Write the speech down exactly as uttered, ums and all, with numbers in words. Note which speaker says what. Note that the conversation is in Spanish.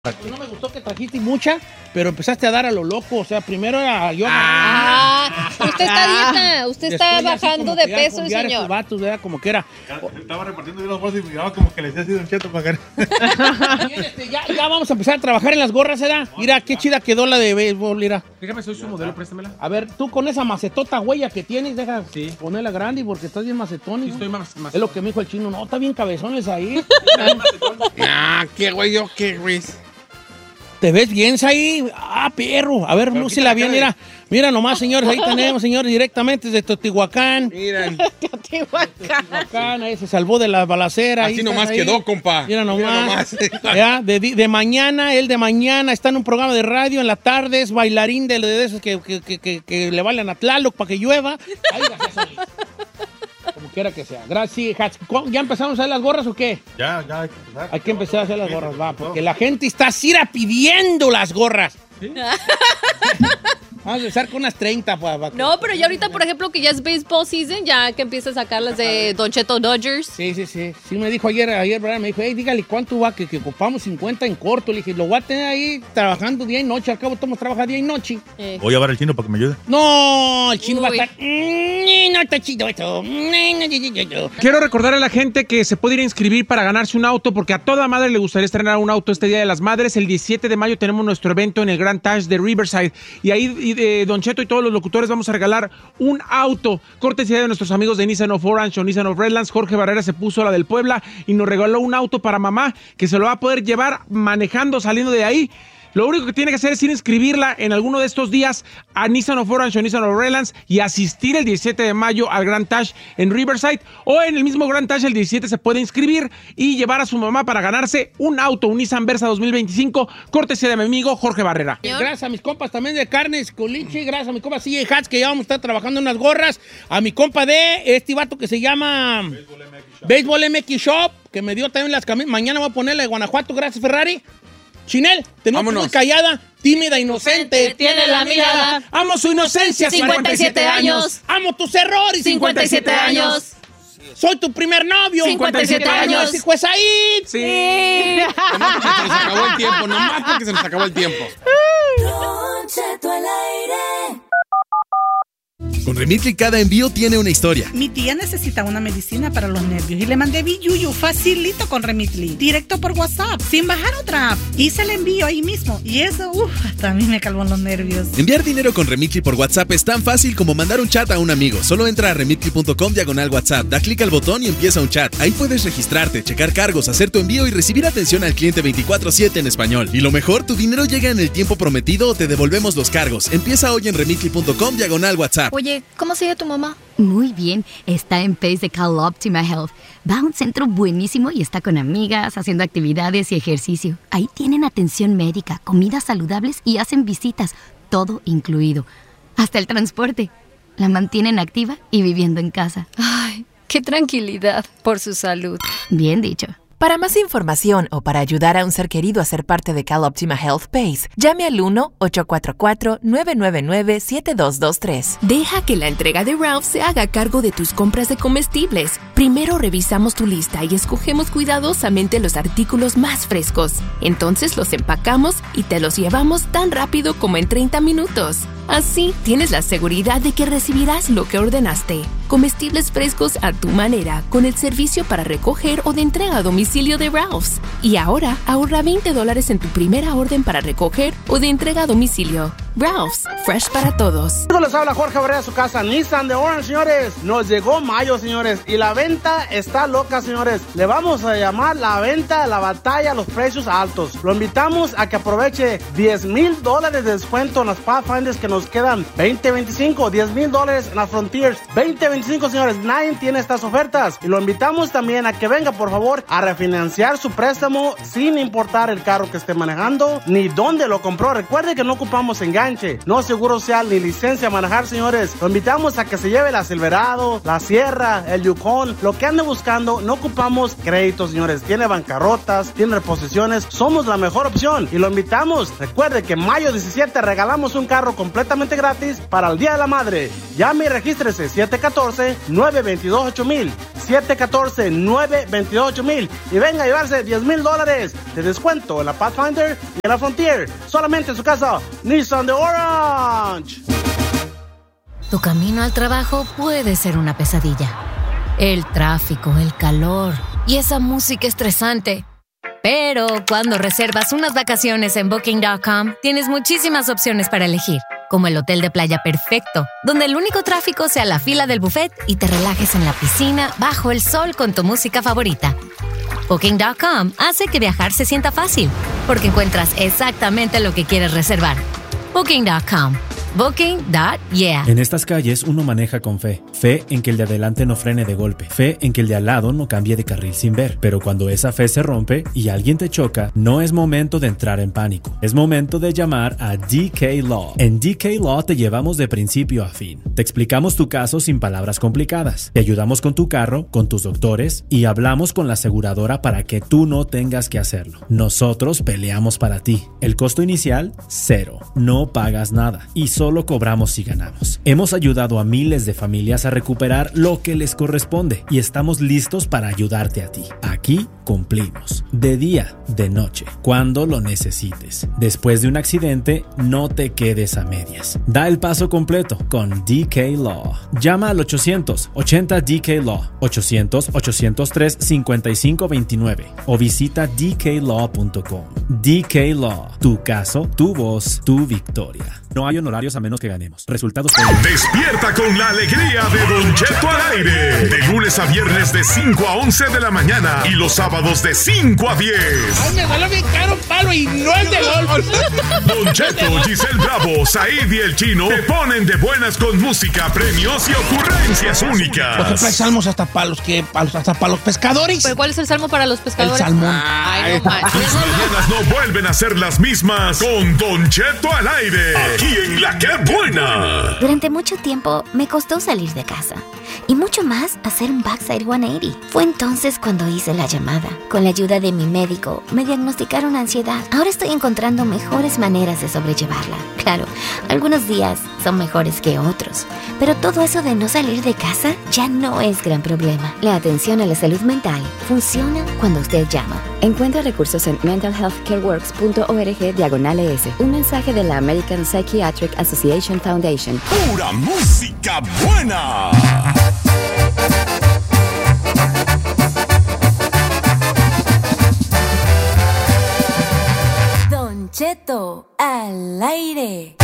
Speaker 1: Pues no me gustó que trajiste mucha, pero empezaste a dar a lo loco. O sea, primero era yo.
Speaker 2: Ah, usted está dieta, usted está bajando de peso,
Speaker 1: señor.
Speaker 2: señor.
Speaker 1: Vatos, ¿verdad? Como que era.
Speaker 3: Estaba repartiendo los bolsos y miraba como que le decía así Don Cheto para
Speaker 1: Bien, este, ya, ya vamos a empezar a trabajar en las gorras, ¿verdad? Mira, qué chida quedó la de béisbol, mira.
Speaker 4: Déjame, soy su modelo, préstamela.
Speaker 1: A ver, tú con esa macetota huella que tienes, deja
Speaker 4: Sí.
Speaker 1: ponerla grande porque estás bien macetón.
Speaker 4: Sí,
Speaker 1: ¿no?
Speaker 4: estoy más, más.
Speaker 1: Es lo que me dijo el chino. No, está bien cabezones ahí.
Speaker 5: Ah, qué güey, yo qué güey.
Speaker 1: ¿Te ves bien, ahí? Ah, perro. A ver, lúcela bien, mira. Mira nomás, señores, ahí tenemos, señores, directamente desde Teotihuacán.
Speaker 5: Miren.
Speaker 2: Teotihuacán.
Speaker 1: Ahí se salvó de la balacera.
Speaker 5: Así nomás quedó, compa.
Speaker 1: Mira nomás.
Speaker 5: Mira nomás.
Speaker 1: Ya, de, de mañana, él de mañana está en un programa de radio en la tarde, es bailarín de, de esos que, que, que, que, que le valen a Tlaloc para que llueva. Ahí gracias, como quiera que sea. Gracias. ¿Ya empezamos a hacer las gorras o qué?
Speaker 3: Ya, ya hay que empezar.
Speaker 1: Hay que empezar a hacer las gorras, va, porque la gente está así pidiendo las gorras. ¿Sí? Vamos a empezar con unas treinta. Pa, pa,
Speaker 2: No, pero ya ahorita, por ejemplo, que ya es baseball season, ya que empieza a sacar las de Don Cheto Dodgers.
Speaker 1: Sí, sí, sí. Sí, me dijo ayer, ayer, ¿verdad? Me dijo, hey, dígale cuánto va, que, que ocupamos cincuenta en corto. Le dije, lo voy a tener ahí trabajando día y noche. Al cabo, estamos trabajando día y noche.
Speaker 2: Eh.
Speaker 3: Voy a llevar al chino para que me ayude.
Speaker 1: No, el chino
Speaker 2: Uy.
Speaker 1: va a estar. Mm, no está chido esto.
Speaker 4: Quiero recordar a la gente que se puede ir a inscribir para ganarse un auto, porque a toda madre le gustaría estrenar un auto este Día de las Madres. El diecisiete de mayo tenemos nuestro evento en el Grand Taj de Riverside. Y ahí y de Don Cheto y todos los locutores vamos a regalar un auto. Cortesía de nuestros amigos de Nissan of Orange o Nissan of Redlands. Jorge Barrera se puso la del Puebla y nos regaló un auto para mamá que se lo va a poder llevar manejando, saliendo de ahí. Lo único que tiene que hacer es ir a inscribirla en alguno de estos días a Nissan of Orange o Nissan of Redlands y asistir el diecisiete de mayo al Grand Taj en Riverside, o en el mismo Grand Taj el diecisiete se puede inscribir y llevar a su mamá para ganarse un auto, un Nissan Versa dos mil veinticinco, cortesía de mi amigo Jorge Barrera.
Speaker 1: Gracias a mis compas también de Carnes Coliche, gracias a mi compa C J Hats, que ya vamos a estar trabajando en unas gorras, a mi compa de este vato que se llama Baseball M X Shop, que me dio también las camisas. Mañana voy a poner la de Guanajuato, gracias Ferrari. Chinel, te noto muy callada, tímida, inocente,
Speaker 2: tiene la mirada.
Speaker 1: Amo su inocencia,
Speaker 2: cincuenta y siete años.
Speaker 1: Amo tus errores,
Speaker 2: cincuenta y siete años.
Speaker 1: Soy tu primer novio,
Speaker 2: cincuenta y siete años.
Speaker 1: Hijo de Said.
Speaker 4: Sí.
Speaker 5: Nomás porque se nos acabó el tiempo, nomás porque se nos acabó el tiempo.
Speaker 6: Don Cheto al aire.
Speaker 7: Con Remitly cada envío tiene una historia.
Speaker 8: Mi tía necesita una medicina para los nervios y le mandé Biyuyu facilito con Remitly, directo por WhatsApp, sin bajar otra app. Hice el envío ahí mismo y eso, uff, hasta a mí me calmó los nervios.
Speaker 7: Enviar dinero con Remitly por WhatsApp es tan fácil como mandar un chat a un amigo. Solo entra a remitly punto com diagonal WhatsApp, da clic al botón y empieza un chat. Ahí puedes registrarte, checar cargos, hacer tu envío y recibir atención al cliente veinticuatro siete en español. Y lo mejor, tu dinero llega en el tiempo prometido o te devolvemos los cargos. Empieza hoy en remitly punto com diagonal WhatsApp.
Speaker 9: Oye, ¿cómo sigue tu mamá? Muy bien, está en Pace de CalOptima Health. Va a un centro buenísimo y está con amigas, haciendo actividades y ejercicio. Ahí tienen atención médica, comidas saludables y hacen visitas, todo incluido. Hasta el transporte. La mantienen activa y viviendo en casa.
Speaker 2: Ay, qué tranquilidad por su salud.
Speaker 9: Bien dicho.
Speaker 10: Para más información o para ayudar a un ser querido a ser parte de CalOptima Health Pace, llame al uno ocho cuatro cuatro, nueve nueve nueve, siete dos dos tres.
Speaker 11: Deja que la entrega de Ralph se haga cargo de tus compras de comestibles. Primero revisamos tu lista y escogemos cuidadosamente los artículos más frescos. Entonces los empacamos y te los llevamos tan rápido como en treinta minutos. Así tienes la seguridad de que recibirás lo que ordenaste. Comestibles frescos a tu manera, con el servicio para recoger o de entrega a domicilio de Ralph's. Y ahora ahorra veinte dólares en tu primera orden para recoger o de entrega a domicilio. Ralph's, fresh para todos.
Speaker 1: Les habla Jorge Barrera de su casa, Nissan de Orange, señores. Nos llegó mayo, señores, y la venta está loca, señores. Le vamos a llamar la venta, la batalla, los precios altos. Lo invitamos a que aproveche diez mil dólares de descuento en las Pathfinders que nos quedan veinte veinticinco, diez mil dólares en las Frontiers veinte veinticinco, señores. Nadie tiene estas ofertas. Y lo invitamos también a que venga, por favor, a refinanciar su préstamo sin importar el carro que esté manejando ni dónde lo compró. Recuerde que no ocupamos enganche, no seguro social ni licencia a manejar, señores. Lo invitamos a que se lleve la Silverado, la Sierra, el Yukon, lo que ande buscando. No ocupamos créditos, señores. Tiene bancarrotas, tiene reposiciones. Somos la mejor opción y lo invitamos. Recuerde que mayo diecisiete regalamos un carro completamente gratis para el Día de la Madre. Llame y regístrese siete uno cuatro, nueve dos dos, ocho mil. siete uno cuatro, nueve dos ocho mil y venga a llevarse diez mil dólares de descuento en la Pathfinder y en la Frontier. Solamente en su casa, Nissan de Orange.
Speaker 12: Tu camino al trabajo puede ser una pesadilla. El tráfico, el calor y esa música estresante. Pero cuando reservas unas vacaciones en Booking punto com, tienes muchísimas opciones para elegir, como el hotel de playa perfecto, donde el único tráfico sea la fila del buffet y te relajes en la piscina bajo el sol con tu música favorita. Booking punto com hace que viajar se sienta fácil, porque encuentras exactamente lo que quieres reservar. Booking punto com. Booking punto yeah.
Speaker 13: En estas calles uno maneja con fe. Fe en que el de adelante no frene de golpe. Fe en que el de al lado no cambie de carril sin ver. Pero cuando esa fe se rompe y alguien te choca, no es momento de entrar en pánico. Es momento de llamar a D K Law. En D K Law te llevamos de principio a fin. Te explicamos tu caso sin palabras complicadas. Te ayudamos con tu carro, con tus doctores y hablamos con la aseguradora para que tú no tengas que hacerlo. Nosotros peleamos para ti. El costo inicial, cero. No pagas nada. Y solo cobramos si ganamos. Hemos ayudado a miles de familias a recuperar lo que les corresponde y estamos listos para ayudarte a ti. Aquí cumplimos. De día, de noche, cuando lo necesites. Después de un accidente, no te quedes a medias. Da el paso completo con D K Law. Llama al ochocientos ochenta D K Law, ochocientos ochocientos tres cincuenta y cinco veintinueve o visita d k law punto com. D K Law. Tu caso, tu voz, tu victoria. No hay honorarios a menos que ganemos. Resultados.
Speaker 14: Despierta con la alegría de Don Cheto al aire. De lunes a viernes de cinco a once de la mañana y los sábados de cinco a diez.
Speaker 5: Ay, me salió bien caro un palo y no el de golf.
Speaker 14: Don Cheto, Giselle Bravo, Said y el Chino te ponen de buenas con música, premios y ocurrencias únicas.
Speaker 5: Por ejemplo, hay salmos hasta para los que, hasta para los pescadores.
Speaker 2: ¿Pero cuál es el salmo para los pescadores?
Speaker 5: El salmón.
Speaker 2: Ay, no manches.
Speaker 14: Tus mañanas no vuelven a ser las mismas con Don Cheto al aire. Aquí en La Que Buena.
Speaker 15: Durante mucho tiempo me costó salir de casa y mucho más hacer un backside ciento ochenta. Fue entonces cuando hice la llamada. Con la ayuda de mi médico me diagnosticaron ansiedad. Ahora estoy encontrando mejores maneras de sobrellevarla. Claro, algunos días son mejores que otros, pero todo eso de no salir de casa ya no es gran problema. La atención a la salud mental funciona cuando usted llama. Encuentra recursos en mental health care works punto org diagonal es. Un mensaje de la American Psychiatric Association Foundation.
Speaker 14: Pura música buena.
Speaker 6: Don Cheto al aire.